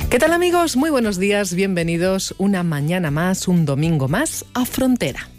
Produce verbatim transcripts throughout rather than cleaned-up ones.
¿Qué tal, amigos? Muy buenos días, bienvenidos una mañana más, un domingo más a Frontera.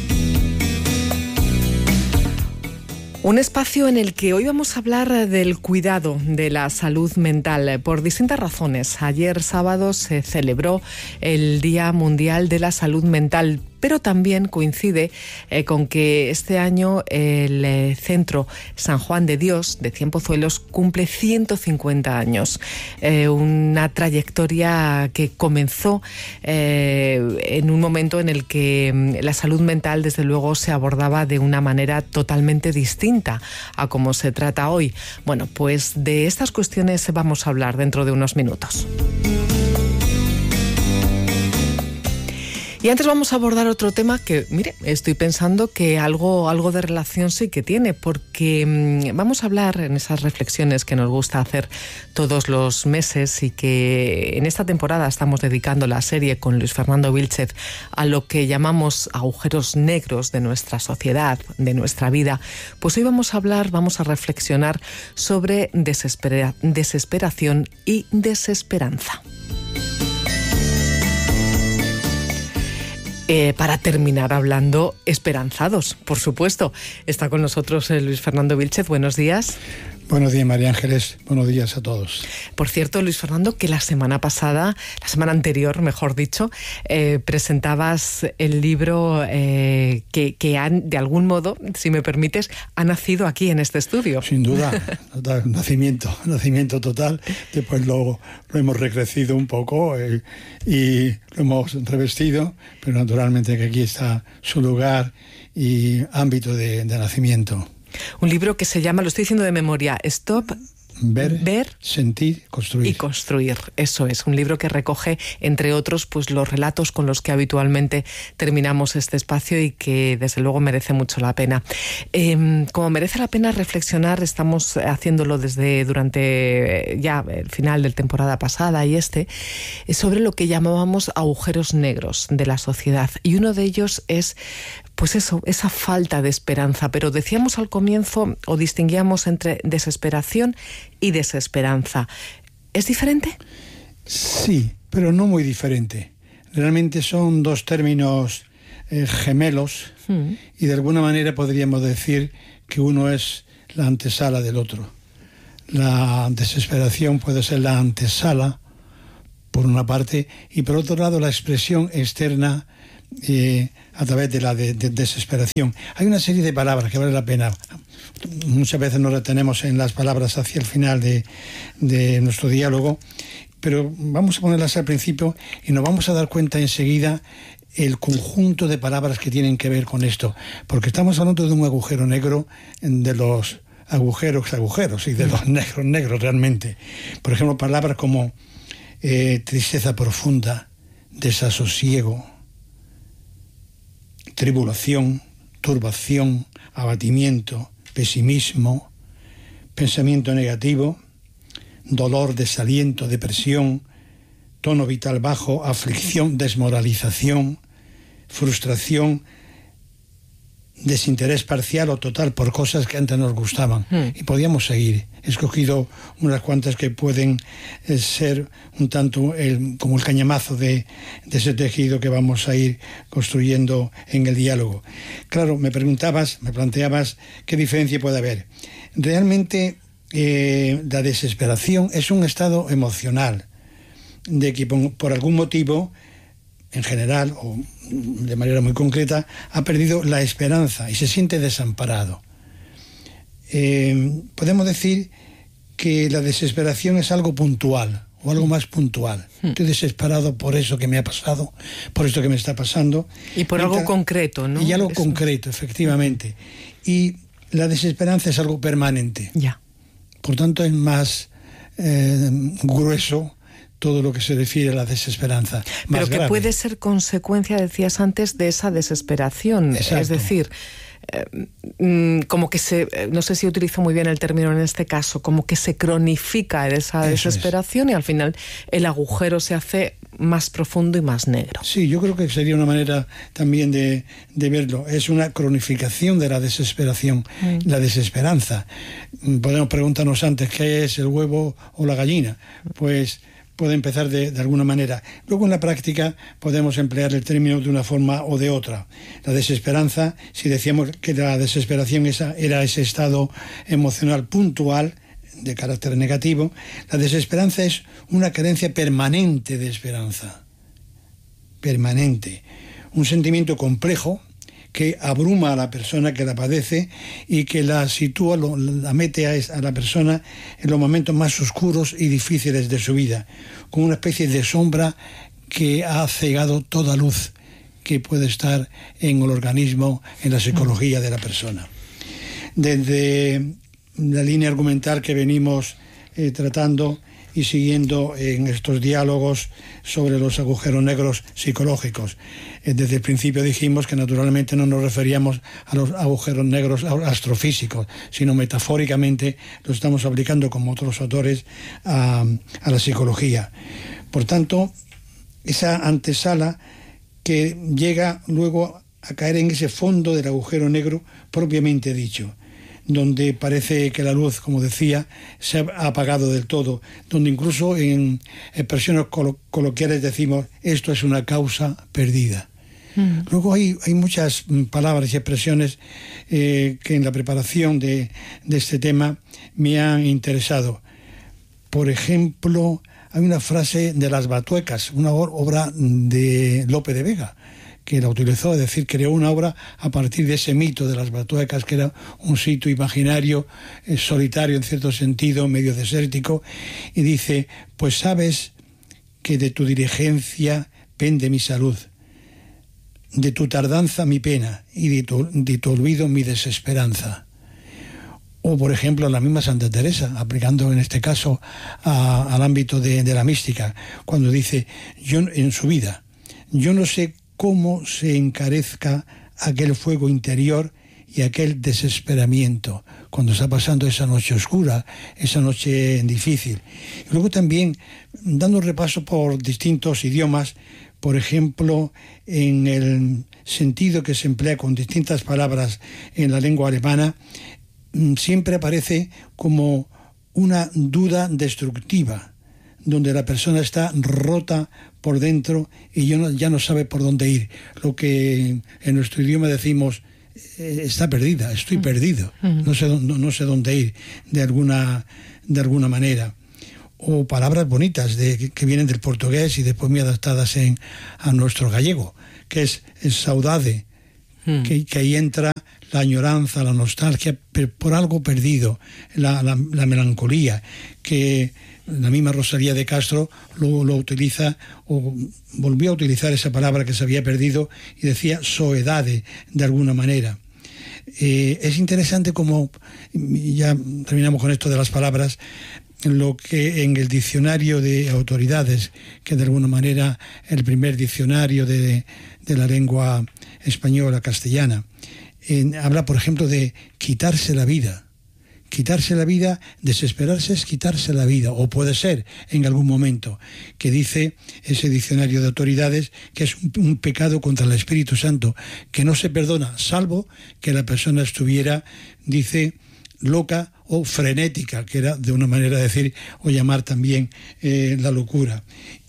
Un espacio en el que hoy vamos a hablar del cuidado de la salud mental por distintas razones. Ayer sábado se celebró el Día Mundial de la Salud Mental, pero también coincide eh, con que este año el eh, Centro San Juan de Dios de Cienpozuelos cumple ciento cincuenta años. Eh, una trayectoria que comenzó eh, en un momento en el que la salud mental, desde luego, se abordaba de una manera totalmente distinta a como se trata hoy. Bueno, pues de estas cuestiones vamos a hablar dentro de unos minutos. Y antes vamos a abordar otro tema que, mire, estoy pensando que algo, algo de relación sí que tiene, porque mmm, vamos a hablar en esas reflexiones que nos gusta hacer todos los meses y que en esta temporada estamos dedicando la serie con Luis Fernando Vílchez a lo que llamamos agujeros negros de nuestra sociedad, de nuestra vida. Pues hoy vamos a hablar, vamos a reflexionar sobre desespera- desesperación y desesperanza. Eh, para terminar hablando esperanzados, por supuesto. Está con nosotros eh, Luis Fernando Vílchez. Buenos días. Buenos días, María Ángeles. Buenos días a todos. Por cierto, Luis Fernando, que la semana pasada, la semana anterior, mejor dicho, eh, presentabas el libro eh, que, que han, de algún modo, si me permites, ha nacido aquí en este estudio. Sin duda, total, nacimiento, nacimiento total. Después lo, lo hemos recrecido un poco eh, y lo hemos revestido, pero naturalmente que aquí está su lugar y ámbito de, de nacimiento. Un libro que se llama, lo estoy diciendo de memoria, Stop, Ver, ver sentir, construir. Y construir, eso es. Un libro que recoge, entre otros, pues los relatos con los que habitualmente terminamos este espacio y que, desde luego, merece mucho la pena. Eh, como merece la pena reflexionar, estamos haciéndolo desde durante ya el final de la temporada pasada y este, sobre lo que llamábamos agujeros negros de la sociedad. Y uno de ellos es, pues eso, esa falta de esperanza. Pero decíamos al comienzo, o distinguíamos entre desesperación y desesperanza. ¿Es diferente? Sí, pero no muy diferente. Realmente son dos términos eh, gemelos mm. y de alguna manera podríamos decir que uno es la antesala del otro. La desesperación puede ser la antesala, por una parte, y por otro lado la expresión externa eh, a través de la de, de desesperación. Hay una serie de palabras que vale la pena. Muchas veces nos retenemos en las palabras hacia el final de, de nuestro diálogo, pero vamos a ponerlas al principio y nos vamos a dar cuenta enseguida el conjunto de palabras que tienen que ver con esto, porque estamos hablando de un agujero negro, de los agujeros agujeros y de los negros negros realmente. Por ejemplo, palabras como eh, tristeza profunda, desasosiego, tribulación, turbación, abatimiento, pesimismo, pensamiento negativo, dolor, desaliento, depresión, tono vital bajo, aflicción, desmoralización, frustración, desinterés parcial o total por cosas que antes nos gustaban. Mm. Y podíamos seguir. He escogido unas cuantas que pueden eh, ser un tanto el, como el cañamazo de, de ese tejido que vamos a ir construyendo en el diálogo. Claro, me preguntabas, me planteabas qué diferencia puede haber. Realmente eh, la desesperación es un estado emocional de que por, por algún motivo, en general o de manera muy concreta, ha perdido la esperanza y se siente desamparado. Eh, podemos decir que la desesperación es algo puntual o algo más puntual. Estoy desesperado por eso que me ha pasado, por esto que me está pasando. Y por Mientras, algo concreto, ¿no? Y algo eso. concreto, efectivamente. Y la desesperanza es algo permanente. Ya. Por tanto, es más eh, grueso todo lo que se refiere a la desesperanza. Más Pero que grave. puede ser consecuencia, decías antes, de esa desesperación. Exacto. Es decir, eh, como que se, no sé si utilizo muy bien el término en este caso, como que se cronifica esa Eso desesperación es. Y al final el agujero se hace más profundo y más negro. Sí, yo creo que sería una manera también de, de verlo. Es una cronificación de la desesperación, mm. la desesperanza. Podemos preguntarnos antes qué es el huevo o la gallina. Pues puede empezar de, de alguna manera. Luego en la práctica podemos emplear el término de una forma o de otra. La desesperanza, si decíamos que la desesperación esa, era ese estado emocional puntual de carácter negativo, la desesperanza es una carencia permanente de esperanza. Permanente. Un sentimiento complejo que abruma a la persona que la padece y que la sitúa, lo, la mete a, a la persona en los momentos más oscuros y difíciles de su vida, con una especie de sombra que ha cegado toda luz que puede estar en el organismo, en la psicología de la persona. Desde la línea argumental que venimos eh, tratando y siguiendo en estos diálogos sobre los agujeros negros psicológicos. Desde el principio dijimos que naturalmente no nos referíamos a los agujeros negros astrofísicos, sino metafóricamente lo estamos aplicando, como otros autores, a, a la psicología. Por tanto, esa antesala que llega luego a caer en ese fondo del agujero negro propiamente dicho, donde parece que la luz, como decía, se ha apagado del todo, donde incluso en expresiones colo coloquiales decimos esto es una causa perdida. Mm. Luego hay, hay muchas palabras y expresiones eh, que en la preparación de, de este tema me han interesado. Por ejemplo, hay una frase de Las Batuecas, una obra de Lope de Vega, que la utilizó, es decir, creó una obra a partir de ese mito de las Batuecas, que era un sitio imaginario, eh, solitario en cierto sentido, medio desértico, y dice, pues sabes que de tu diligencia pende mi salud, de tu tardanza mi pena, y de tu, de tu olvido mi desesperanza. O, por ejemplo, la misma Santa Teresa, aplicando en este caso a, al ámbito de, de la mística, cuando dice, yo en su vida, yo no sé cómo se encarezca aquel fuego interior y aquel desesperamiento cuando está pasando esa noche oscura, esa noche difícil. Y luego también, dando un repaso por distintos idiomas, por ejemplo, en el sentido que se emplea con distintas palabras en la lengua alemana, siempre aparece como una duda destructiva, donde la persona está rota por dentro y ya no, ya no sabe por dónde ir. Lo que en nuestro idioma decimos, eh, está perdida, estoy perdido, no sé, no, no sé dónde ir, de alguna, de alguna manera. O palabras bonitas de, que vienen del portugués y después muy adaptadas en, a nuestro gallego, que es, es saudade, mm. que, que ahí entra la añoranza, la nostalgia por algo perdido, la, la, la melancolía, que la misma Rosalía de Castro lo, lo utiliza, o volvió a utilizar esa palabra que se había perdido y decía soedade, de alguna manera. Eh, es interesante como, ya terminamos con esto de las palabras, lo que en el diccionario de autoridades, que de alguna manera el primer diccionario de, de la lengua española, castellana, eh, habla, por ejemplo, de quitarse la vida. Quitarse la vida, desesperarse es quitarse la vida, o puede ser en algún momento, que dice ese diccionario de autoridades que es un, un pecado contra el Espíritu Santo, que no se perdona, salvo que la persona estuviera, dice, loca o frenética, que era de una manera de decir o llamar también eh, la locura.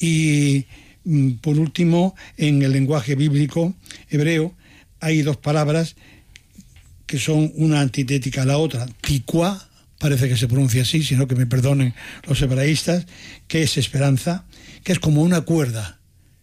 Y mm, por último, en el lenguaje bíblico hebreo hay dos palabras que son una antitética a la otra. Ticuá, parece que se pronuncia así, sino que me perdonen los hebraístas, que es esperanza, que es como una cuerda.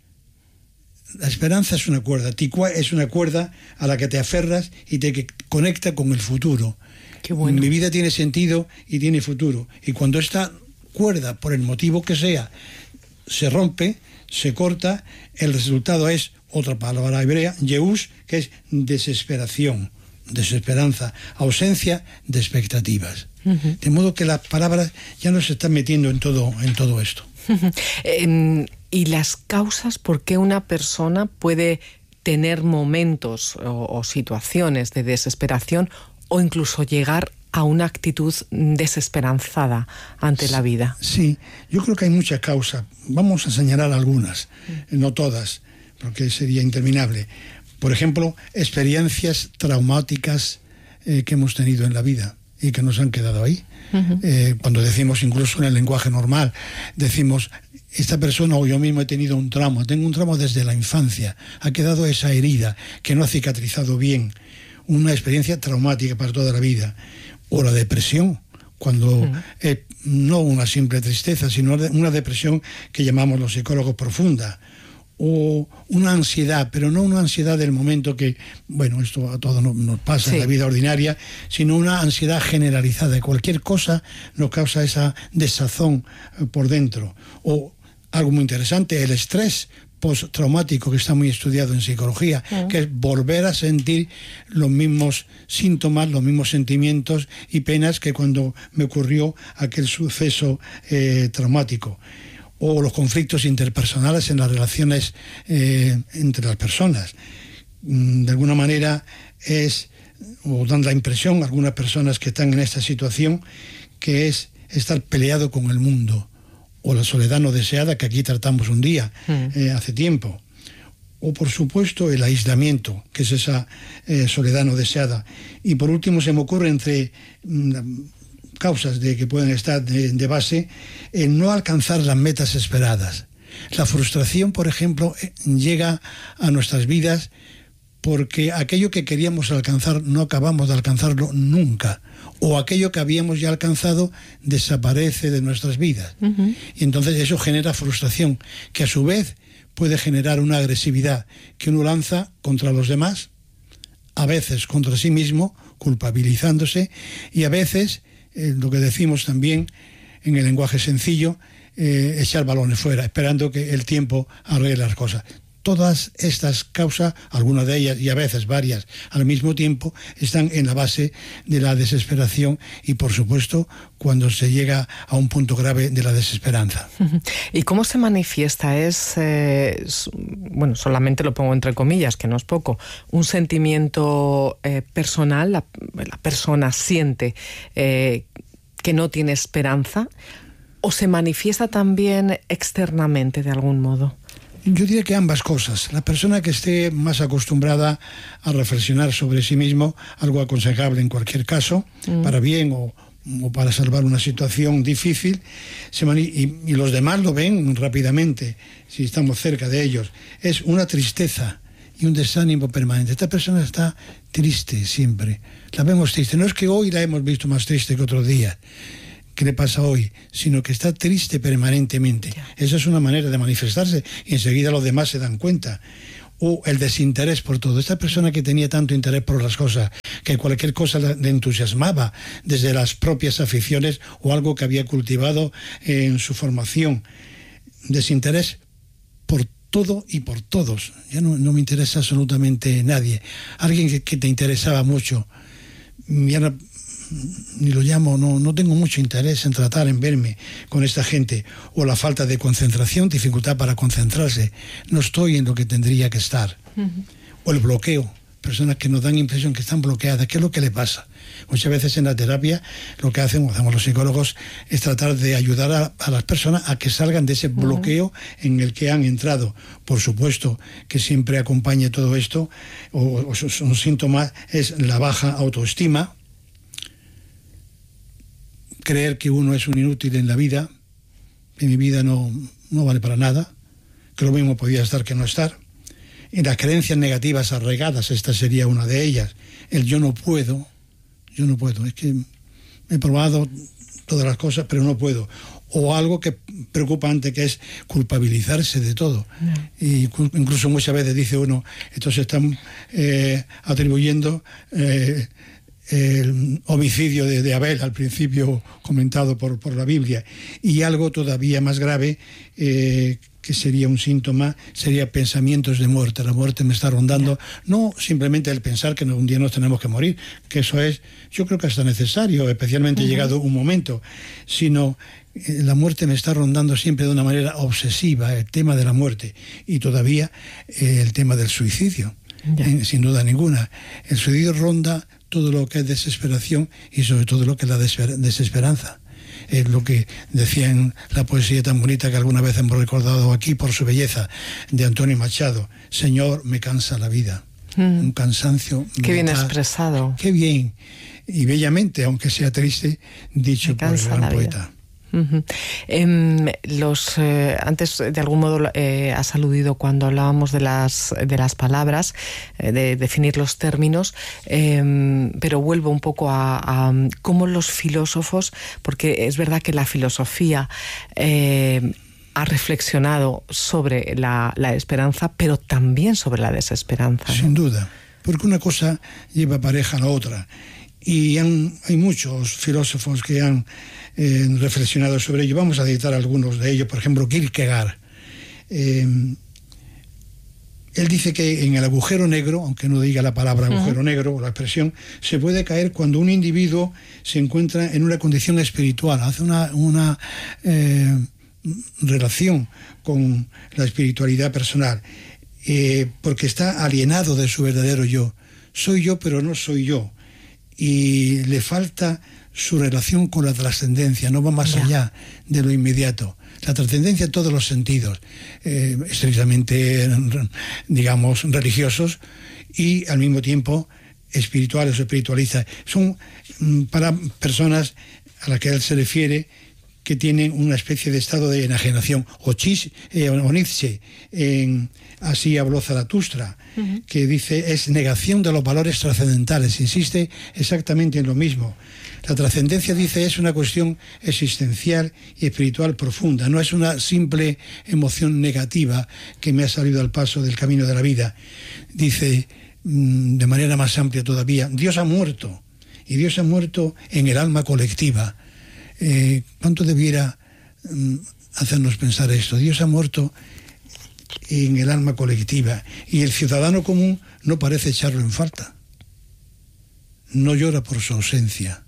La esperanza es una cuerda, ticuá es una cuerda a la que te aferras y te conecta con el futuro. Qué bueno. Mi vida tiene sentido y tiene futuro. Y cuando esta cuerda, por el motivo que sea, se rompe, se corta, el resultado es otra palabra hebrea, yeús, que es desesperación, desesperanza, ausencia de expectativas. Uh-huh. De modo que las palabras ya no se están metiendo en todo, en todo esto. Uh-huh. eh, ¿Y las causas por qué una persona puede tener momentos o, o situaciones de desesperación o incluso llegar a una actitud desesperanzada ante la vida? Sí, yo creo que hay muchas causas. Vamos a señalar algunas, uh-huh. no todas, porque sería interminable. Por ejemplo, experiencias traumáticas eh, que hemos tenido en la vida, y que nos han quedado ahí. Uh-huh. Eh, cuando decimos, incluso en el lenguaje normal, decimos, esta persona o yo mismo he tenido un trauma, tengo un trauma desde la infancia, ha quedado esa herida que no ha cicatrizado bien, una experiencia traumática para toda la vida. O la depresión, cuando uh-huh. eh, no una simple tristeza, sino una depresión que llamamos los psicólogos profunda. O una ansiedad, pero no una ansiedad del momento que, bueno, esto a todos nos pasa sí. en la vida ordinaria, sino una ansiedad generalizada. Cualquier cosa nos causa esa desazón por dentro. O algo muy interesante, el estrés postraumático, que está muy estudiado en psicología, uh-huh. que es volver a sentir los mismos síntomas, los mismos sentimientos y penas que cuando me ocurrió aquel suceso eh, traumático. O los conflictos interpersonales en las relaciones eh, entre las personas. De alguna manera es, o dan la impresión, algunas personas que están en esta situación, que es estar peleado con el mundo. O la soledad no deseada, que aquí tratamos un día, mm. eh, hace tiempo. O, por supuesto, el aislamiento, que es esa eh, soledad no deseada. Y, por último, se me ocurre entre Mm, causas de que pueden estar de, de base, el no alcanzar las metas esperadas. La frustración, por ejemplo, llega a nuestras vidas porque aquello que queríamos alcanzar no acabamos de alcanzarlo nunca, o aquello que habíamos ya alcanzado desaparece de nuestras vidas. Uh-huh. Y entonces eso genera frustración, que a su vez puede generar una agresividad que uno lanza contra los demás, a veces contra sí mismo, culpabilizándose, y a veces Eh, lo que decimos también en el lenguaje sencillo, eh, echar balones fuera, esperando que el tiempo arregle las cosas. Todas estas causas, algunas de ellas y a veces varias al mismo tiempo, están en la base de la desesperación y, por supuesto, cuando se llega a un punto grave de la desesperanza. ¿Y cómo se manifiesta? Es, eh, bueno, solamente lo pongo entre comillas, que no es poco, un sentimiento eh, personal, la, la persona siente eh, que no tiene esperanza, o se manifiesta también externamente de algún modo. Yo diría que ambas cosas. La persona que esté más acostumbrada a reflexionar sobre sí mismo, algo aconsejable en cualquier caso, mm. para bien o, o para salvar una situación difícil, se mani- y, y los demás lo ven rápidamente, si estamos cerca de ellos, es una tristeza y un desánimo permanente. Esta persona está triste siempre. La vemos triste. No es que hoy la hemos visto más triste que otros días, que le pasa hoy, sino que está triste permanentemente. Yeah. Esa es una manera de manifestarse y enseguida los demás se dan cuenta. O el desinterés por todo. Esta persona que tenía tanto interés por las cosas, que cualquier cosa le entusiasmaba, desde las propias aficiones o algo que había cultivado en su formación. Desinterés por todo y por todos. Ya no, no me interesa absolutamente nadie. Alguien que, que te interesaba mucho, ya no, ni lo llamo, no, no tengo mucho interés en tratar, en verme con esta gente. O la falta de concentración, dificultad para concentrarse, no estoy en lo que tendría que estar. Uh-huh. O el bloqueo, personas que nos dan impresión que están bloqueadas. ¿Qué es lo que le pasa? Muchas veces en la terapia lo que hacen, o hacemos los psicólogos, es tratar de ayudar a, a las personas a que salgan de ese bloqueo uh-huh. en el que han entrado. Por supuesto que siempre acompañe todo esto, o, o un síntoma es la baja autoestima, creer que uno es un inútil en la vida, que mi vida no, no vale para nada, que lo mismo podía estar que no estar. Y las creencias negativas arraigadas, esta sería una de ellas. El yo no puedo, yo no puedo, es que he probado todas las cosas, pero no puedo. O algo que preocupante, que es culpabilizarse de todo. No. Y incluso muchas veces dice uno, estos se están eh, atribuyendo Eh, el homicidio de, de Abel, al principio comentado por, por la Biblia, y algo todavía más grave, eh, que sería un síntoma, sería pensamientos de muerte. La muerte me está rondando, no simplemente el pensar que un día nos tenemos que morir, que eso es, yo creo que hasta necesario, especialmente uh-huh. llegado un momento, sino eh, la muerte me está rondando siempre de una manera obsesiva, el tema de la muerte, y todavía eh, el tema del suicidio, yeah. eh, sin duda ninguna. El suicidio ronda todo lo que es desesperación y sobre todo lo que es la desesperanza. Es lo que decía en la poesía tan bonita que alguna vez hemos recordado aquí por su belleza, de Antonio Machado: Señor, me cansa la vida. Mm. Un cansancio. Qué bien expresado. Qué bien. y bellamente, aunque sea triste, dicho por el gran poeta. Uh-huh. Eh, los eh, antes de algún modo eh, has aludido cuando hablábamos de las de las palabras, eh, de definir los términos, eh, pero vuelvo un poco a, a cómo los filósofos, porque es verdad que la filosofía eh, ha reflexionado sobre la, la esperanza, pero también sobre la desesperanza, ¿no? Sin duda, porque una cosa lleva pareja a la otra. Y han, hay muchos filósofos que han eh, reflexionado sobre ello. Vamos a citar algunos de ellos. Por ejemplo, Kierkegaard. Eh, él dice que en el agujero negro, aunque no diga la palabra agujero uh-huh. negro o la expresión, se puede caer cuando un individuo se encuentra en una condición espiritual, hace una, una eh, relación con la espiritualidad personal, eh, porque está alienado de su verdadero yo. Soy yo, pero no soy yo. Y le falta su relación con la trascendencia, no va más yeah. allá de lo inmediato. La trascendencia en todos los sentidos, eh, estrictamente, digamos, religiosos y al mismo tiempo espirituales o espiritualistas. Son mm, para personas a las que él se refiere que tienen una especie de estado de enajenación. O, Chis, eh, o Nietzsche, en Así habló Zaratustra, uh-huh. que dice es negación de los valores trascendentales, insiste exactamente en lo mismo. La trascendencia, dice, es una cuestión existencial y espiritual profunda, no es una simple emoción negativa que me ha salido al paso del camino de la vida. Dice de manera más amplia todavía, Dios ha muerto, y Dios ha muerto en el alma colectiva. Eh, ¿Cuánto debiera mm, hacernos pensar esto? Dios ha muerto en el alma colectiva y el ciudadano común no parece echarlo en falta. No llora por su ausencia.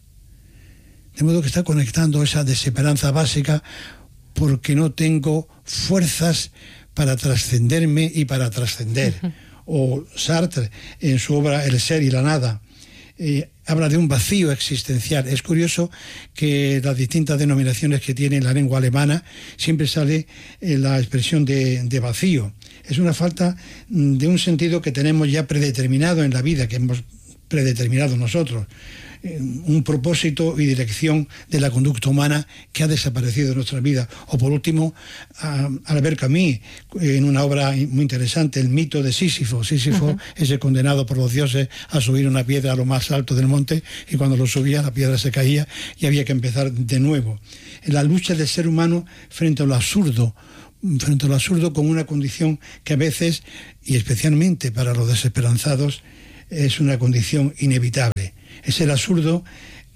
De modo que está conectando esa desesperanza básica porque no tengo fuerzas para trascenderme y para trascender. Uh-huh. O Sartre, en su obra El ser y la nada, eh, habla de un vacío existencial. Es curioso que las distintas denominaciones que tiene la lengua alemana siempre sale eh, la expresión de, de vacío. Es una falta de un sentido que tenemos ya predeterminado en la vida, que hemos predeterminado nosotros. Eh, un propósito y dirección de la conducta humana que ha desaparecido de nuestra vida. O por último, a, Albert Camus, en una obra muy interesante, El mito de Sísifo. Sísifo uh-huh. es el condenado por los dioses a subir una piedra a lo más alto del monte, y cuando lo subía la piedra se caía y había que empezar de nuevo. En la lucha del ser humano frente a lo absurdo, frente a lo absurdo con una condición que a veces, y especialmente para los desesperanzados, es una condición inevitable. Es el absurdo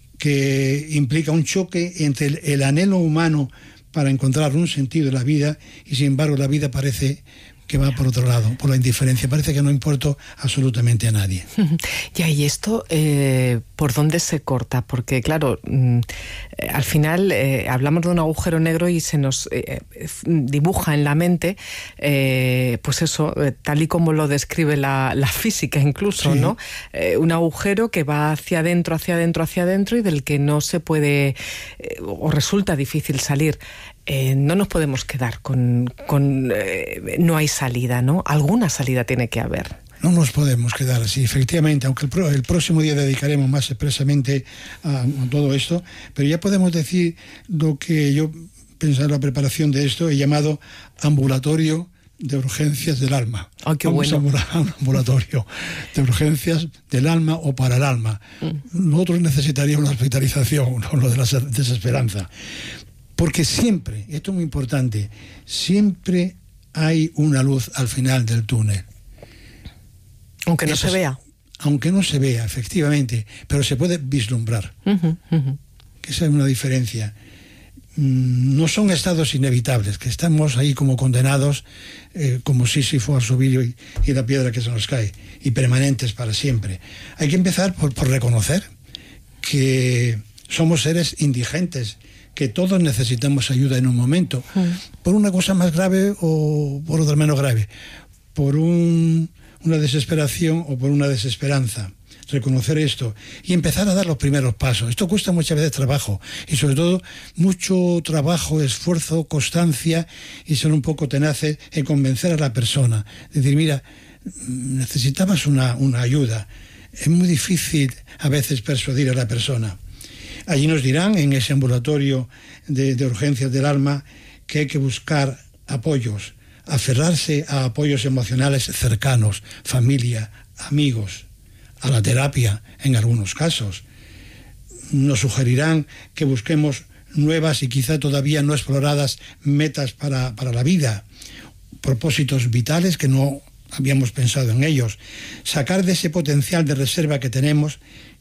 que implica un choque entre el, el anhelo humano para encontrar un sentido en la vida, y sin embargo la vida parece que va por otro lado, por la indiferencia. Parece que no importa absolutamente a nadie. Ya, y esto, eh, ¿por dónde se corta? Porque, claro, mm, eh, al final eh, hablamos de un agujero negro y se nos eh, dibuja en la mente, eh, pues eso, eh, tal y como lo describe la, la física incluso, sí. ¿no? Eh, un agujero que va hacia adentro, hacia adentro, hacia adentro, y del que no se puede, eh, o resulta difícil salir. Eh, no nos podemos quedar con... con eh, no hay salida, ¿no? Alguna salida tiene que haber. No nos podemos quedar así, efectivamente, aunque el, pro, el próximo día dedicaremos más expresamente a, a todo esto, pero ya podemos decir lo que yo pensaba en la preparación de esto, he llamado ambulatorio de urgencias del alma. Oh, qué Vamos bueno. a un ambulatorio de urgencias del alma o para el alma. Mm. Nosotros necesitaríamos una hospitalización, no lo de la desesperanza. Porque siempre, esto es muy importante, siempre hay una luz al final del túnel. Aunque no Eso se es, vea. Aunque no se vea, efectivamente, pero se puede vislumbrar. Uh-huh, uh-huh. Que esa es una diferencia. No son estados inevitables, que estamos ahí como condenados, eh, como Sísifo a subir y, y la piedra que se nos cae, y permanentes para siempre. Hay que empezar por, por reconocer que somos seres indigentes, que todos necesitamos ayuda en un momento, mm. por una cosa más grave o por otra menos grave, por un, una desesperación o por una desesperanza. Reconocer esto y empezar a dar los primeros pasos. Esto cuesta muchas veces trabajo, y sobre todo mucho trabajo, esfuerzo, constancia, y ser un poco tenaces en convencer a la persona. Decir, mira, necesitabas una, una ayuda. es muy difícil a veces persuadir a la persona. Allí nos dirán, en ese ambulatorio de, de urgencias del alma, que hay que buscar apoyos, aferrarse a apoyos emocionales cercanos, familia, amigos, a la terapia en algunos casos. Nos sugerirán que busquemos nuevas y quizá todavía no exploradas metas para, para la vida, propósitos vitales que no habíamos pensado en ellos, sacar de ese potencial de reserva que tenemos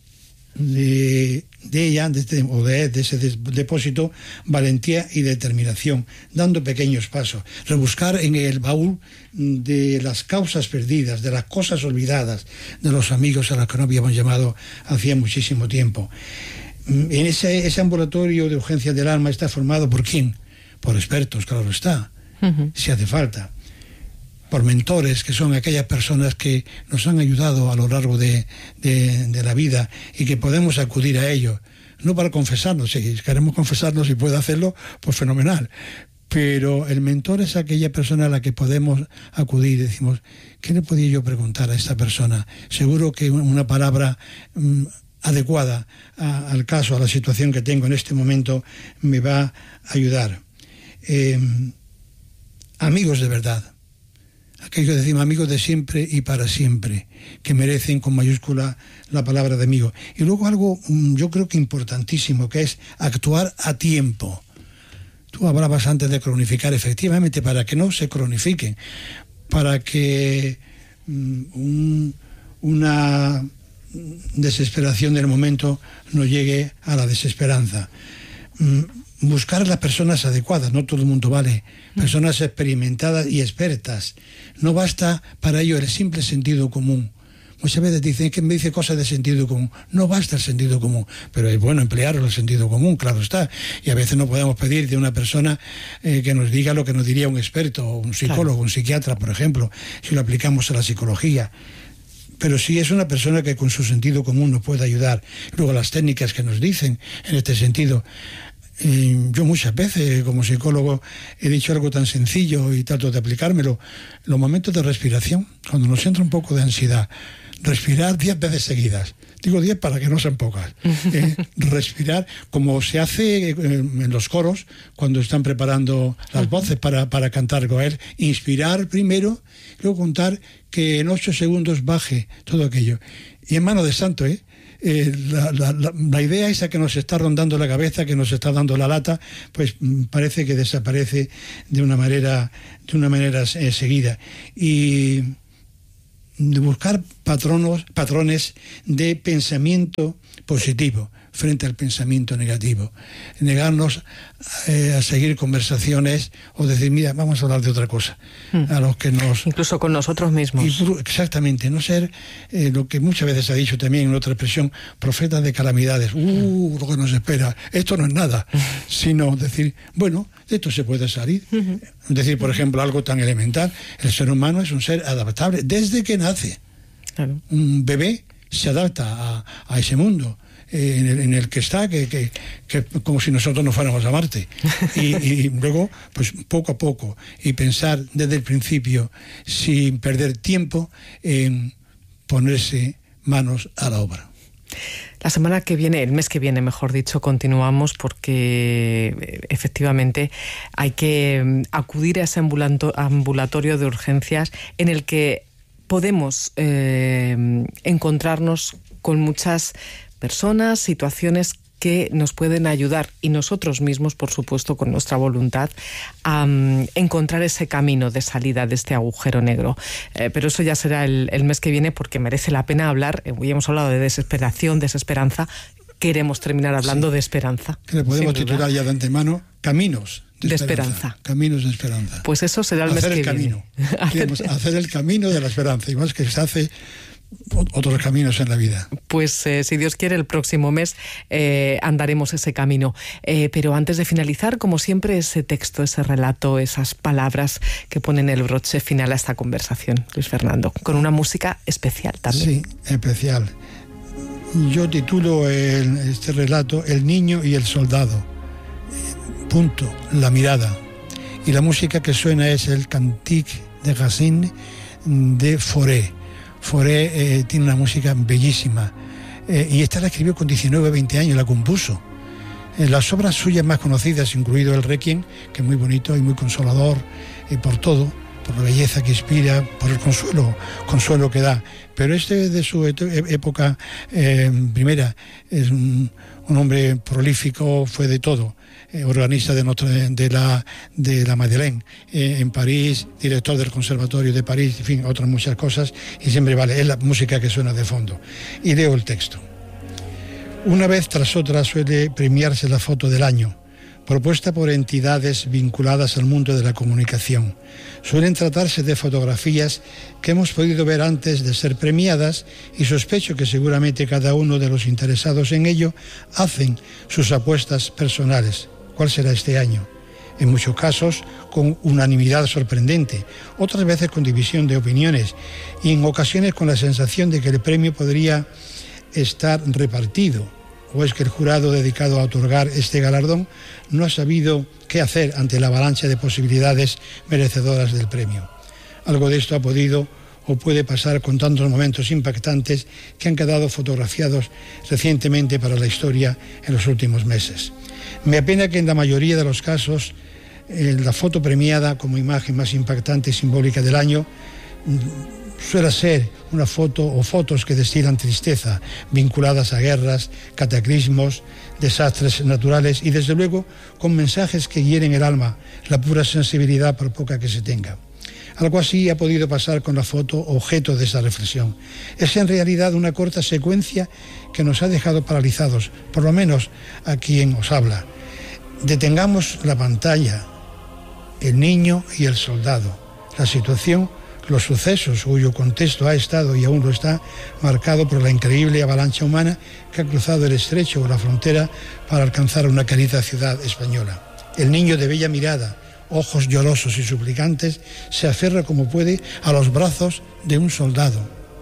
de, de ella de este, o de, de ese depósito valentía y determinación, dando pequeños pasos, rebuscar en el baúl de las causas perdidas, de las cosas olvidadas, de los amigos a los que no habíamos llamado hacía muchísimo tiempo. En ese, ese ambulatorio de urgencias del alma está formado ¿por quién? Por expertos, claro está, uh-huh. si hace falta, por mentores, que son aquellas personas que nos han ayudado a lo largo de, de, de la vida y que podemos acudir a ellos, no para confesarnos, si queremos confesarnos y puede hacerlo, pues fenomenal, pero el mentor es aquella persona a la que podemos acudir y decimos, ¿qué le podía yo preguntar a esta persona? Seguro que una palabra mmm, adecuada a, al caso, a la situación que tengo en este momento, me va a ayudar. Eh, amigos de verdad, aquello que decimos amigos de siempre y para siempre, que merecen con mayúscula la palabra de amigo. Y luego algo yo creo que importantísimo, que es actuar a tiempo. Tú hablabas antes de cronificar, efectivamente, para que no se cronifiquen, para que um, una desesperación del momento no llegue a la desesperanza. Buscar a las personas adecuadas, no todo el mundo vale, personas experimentadas y expertas. No basta para ello el simple sentido común. Muchas veces dicen que me dice cosas de sentido común. No basta el sentido común, pero es bueno emplear el sentido común, claro está. Y a veces no podemos pedir de una persona eh, que nos diga lo que nos diría un experto, un psicólogo, claro. un psiquiatra, por ejemplo, si lo aplicamos a la psicología. Pero sí es una persona que con su sentido común nos puede ayudar. Luego las técnicas que nos dicen en este sentido. Eh, yo muchas veces como psicólogo he dicho algo tan sencillo y trato de aplicármelo, los momentos de respiración, cuando nos entra un poco de ansiedad, respirar diez veces seguidas. Digo diez para que no sean pocas. Eh, respirar como se hace en los coros cuando están preparando las voces para, para cantar Goel. Inspirar primero, luego contar que en ocho segundos baje todo aquello. Y en mano de santo, ¿eh? Eh, la, la, la, la idea esa que nos está rondando la cabeza, que nos está dando la lata, pues parece que desaparece de una manera, de una manera eh, seguida. Y de buscar patronos, patrones de pensamiento positivo frente al pensamiento negativo. Negarnos eh, a seguir conversaciones o decir, mira, vamos a hablar de otra cosa. Mm. A los que nos... Incluso con nosotros mismos. Y, exactamente, no ser eh, lo que muchas veces se ha dicho también en otra expresión, profetas de calamidades. Uh, lo que nos espera. Esto no es nada. Sino decir, bueno, de esto se puede salir. Uh-huh. Decir, por ejemplo, algo tan elemental. El ser humano es un ser adaptable desde que nace. Claro. Un bebé se adapta a, a ese mundo. Eh, en, el, en el que está, que, que, que como si nosotros no fuéramos a Marte. Y, y luego, pues poco a poco, y pensar desde el principio, sin perder tiempo, en ponerse manos a la obra. La semana que viene, el mes que viene, mejor dicho, continuamos porque efectivamente hay que acudir a ese ambulatorio de urgencias en el que podemos eh, encontrarnos con muchas personas, situaciones que nos pueden ayudar y nosotros mismos, por supuesto, con nuestra voluntad, a um, encontrar ese camino de salida de este agujero negro. Eh, pero eso ya será el, el mes que viene porque merece la pena hablar. Eh, hoy hemos hablado de desesperación, desesperanza. Queremos terminar hablando sí, de esperanza. Que le podemos titular ya de antemano Caminos de, de esperanza. esperanza. Caminos de esperanza. Pues eso será el hacer mes el que camino. viene. Queremos hacer el camino de la esperanza. Y más que se hace otros caminos en la vida. Pues eh, si Dios quiere, el próximo mes eh, andaremos ese camino. Eh, pero antes de finalizar, como siempre, ese texto, ese relato, esas palabras que ponen el broche final a esta conversación, Luis Fernando, con una música especial también. Sí, especial. Yo titulo el, este relato El niño y el soldado. Punto, la mirada. Y la música que suena es el Cantique de Racine de Fauré. Fauré eh, tiene una música bellísima, eh, y esta la escribió con diecinueve, veinte años, la compuso. Eh, las obras suyas más conocidas, incluido el Requiem, que es muy bonito y muy consolador, eh, por todo, por la belleza que inspira, por el consuelo, consuelo que da. Pero este de su época eh, primera es un, un hombre prolífico, fue de todo. Eh, organista de, Notre, de, la, de la Madeleine eh, en París, director del Conservatorio de París, en fin, otras muchas cosas, y siempre vale, es la música que suena de fondo. Y leo el texto. Una vez tras otra suele premiarse la foto del año, propuesta por entidades vinculadas al mundo de la comunicación. Suelen tratarse de fotografías que hemos podido ver antes de ser premiadas y sospecho que seguramente cada uno de los interesados en ello hacen sus apuestas personales. ¿Cuál será este año? En muchos casos con unanimidad sorprendente, otras veces con división de opiniones y en ocasiones con la sensación de que el premio podría estar repartido. ¿O es que el jurado dedicado a otorgar este galardón no ha sabido qué hacer ante la avalancha de posibilidades merecedoras del premio? Algo de esto ha podido o puede pasar con tantos momentos impactantes que han quedado fotografiados recientemente para la historia en los últimos meses. Me apena que en la mayoría de los casos eh, la foto premiada como imagen más impactante y simbólica del año suele ser una foto o fotos que destilan tristeza, vinculadas a guerras, cataclismos, desastres naturales y desde luego con mensajes que hieren el alma, la pura sensibilidad por poca que se tenga. Algo así ha podido pasar con la foto objeto de esa reflexión. Es en realidad una corta secuencia que nos ha dejado paralizados, por lo menos a quien os habla. Detengamos la pantalla, el niño y el soldado, la situación, los sucesos cuyo contexto ha estado y aún lo está marcado por la increíble avalancha humana que ha cruzado el estrecho o la frontera para alcanzar una querida ciudad española. El niño de bella mirada, ojos llorosos y suplicantes, se aferra como puede a los brazos de un soldado.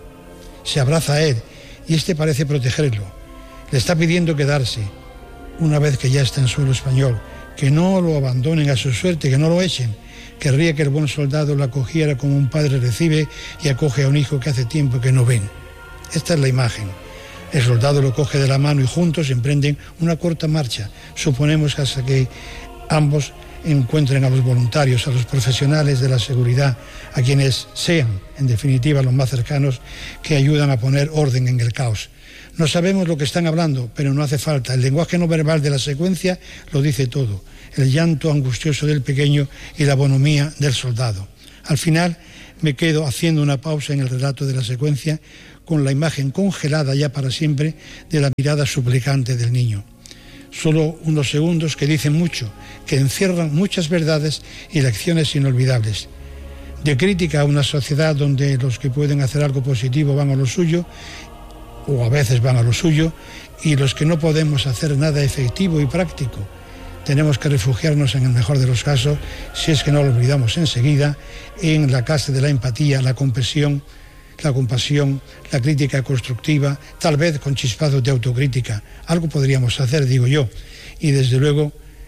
Se abraza a él y éste parece protegerlo. Le está pidiendo quedarse una vez que ya está en suelo español, que no lo abandonen a su suerte, que no lo echen. Querría que el buen soldado lo acogiera como un padre recibe y acoge a un hijo que hace tiempo que no ven. Esta es la imagen. El soldado lo coge de la mano y juntos emprenden una corta marcha. Suponemos hasta que ambos encuentren a los voluntarios, a los profesionales de la seguridad, a quienes sean, en definitiva, los más cercanos, que ayudan a poner orden en el caos. No sabemos lo que están hablando, pero no hace falta. El lenguaje no verbal de la secuencia lo dice todo. El llanto angustioso del pequeño y la bonomía del soldado. Al final me quedo haciendo una pausa en el relato de la secuencia con la imagen congelada ya para siempre de la mirada suplicante del niño. Solo unos segundos que dicen mucho, que encierran muchas verdades y lecciones inolvidables. De crítica a una sociedad donde los que pueden hacer algo positivo van a lo suyo, o a veces van a lo suyo, y los que no podemos hacer nada efectivo y práctico, tenemos que refugiarnos, en el mejor de los casos, si es que no lo olvidamos enseguida, en la casa de la empatía, la compasión, la compasión, la crítica constructiva, tal vez con chispazos de autocrítica. Algo podríamos hacer, digo yo, y desde luego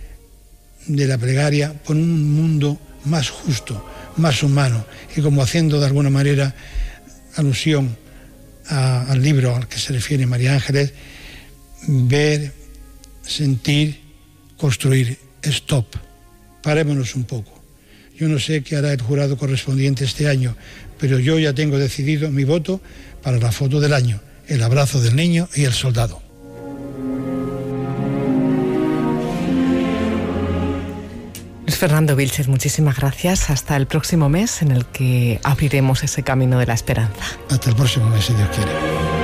de la plegaria por un mundo más justo, más humano, y como haciendo de alguna manera alusión a, al libro al que se refiere María Ángeles, ver, sentir, construir. Stop. Parémonos un poco. Yo no sé qué hará el jurado correspondiente este año, pero yo ya tengo decidido mi voto para la foto del año, el abrazo del niño y el soldado. Luis Fernando Vilches, muchísimas gracias. Hasta el próximo mes en el que abriremos ese camino de la esperanza. Hasta el próximo mes, si Dios quiere.